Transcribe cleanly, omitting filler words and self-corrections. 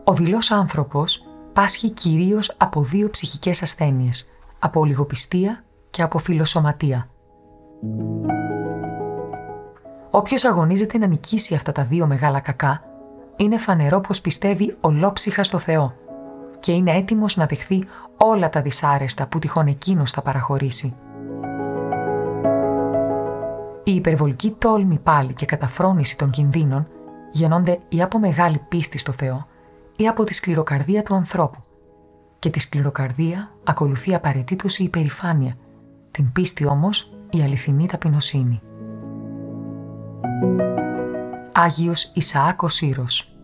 Ο δειλός άνθρωπος πάσχει κυρίως από δύο ψυχικές ασθένειες, από ολιγοπιστία και από φιλοσωματία. Όποιος αγωνίζεται να νικήσει αυτά τα δύο μεγάλα κακά, είναι φανερό πως πιστεύει ολόψυχα στο Θεό και είναι έτοιμος να δεχθεί όλα τα δυσάρεστα που τυχόν εκείνος θα παραχωρήσει. Η υπερβολική τόλμη πάλι και καταφρόνηση των κινδύνων γεννώνται ή από μεγάλη πίστη στο Θεό ή από τη σκληροκαρδία του ανθρώπου. Και τη σκληροκαρδία ακολουθεί απαραίτητος η υπερηφάνεια, την πίστη όμως η αληθινή ταπεινοσύνη. Άγιος Ισαάκ ο Σύρος.